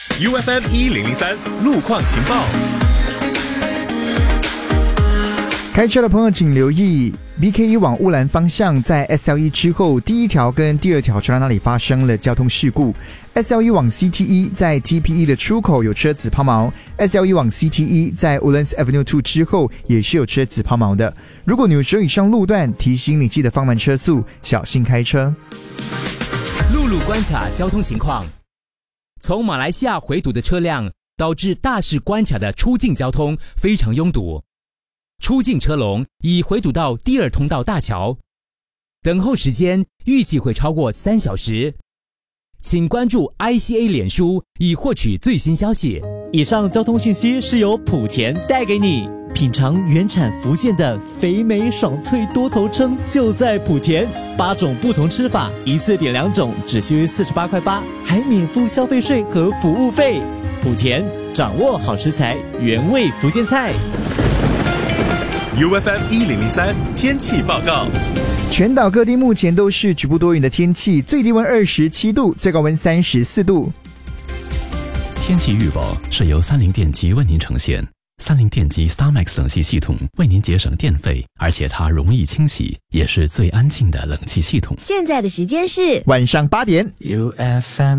UFM 1003路况情报。 开车的朋友请留意 BK1 往乌兰方向，在 SL1 之后第一条跟第二条车道那里发生了交通事故。 SL1 往 CT1 在 TP1 的出口有车子抛锚， SL1 往 CT1 在 Woodlands Avenue 2之后也是有车子抛锚的。如果你有使用以上路段，提醒你记得放慢车速，小心开车。 陆路关卡交通情况，从马来西亚回堵的车辆导致大势关卡的出境交通非常拥堵，出境车龙已回堵到第二通道大桥，等候时间预计会超过3小时。请关注 ICA 脸书以获取最新消息。 以上交通讯息是由莆田带给你。品尝原产福建的肥美爽脆多头称就在莆田，8种不同吃法，一次点2种，只需48块8，还免付消费税和服务费。莆田掌握好食材，原味福建菜。 UFM 1003天气报告。 全岛各地目前都是局部多云的天气，最低温27度，最高温34度。 天气预报是由30电机为您呈现。30电机 StarMax 冷气系统为您节省电费，而且它容易清洗，也是最安静的冷气系统。 现在的时间是晚上8点。 UFM